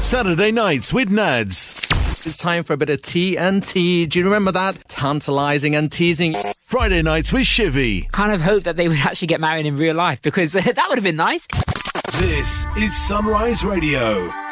Saturday nights with Nads. It's time for a bit of TNT. Do you remember that? Tantalising and teasing. Friday nights with Shivy. Kind of hope that they would actually get married in real life, because that would have been nice. This is Sunrise Radio.